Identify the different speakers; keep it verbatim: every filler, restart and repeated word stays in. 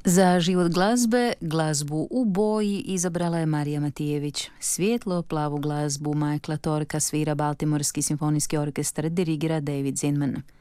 Speaker 1: Za život glazbe, glazbu u boji izabrala je Marija Matijević. Svijetlo plavu glazbu Michaela Torka svira Baltimorski simfonijski orkestar, dirigira David Zinman.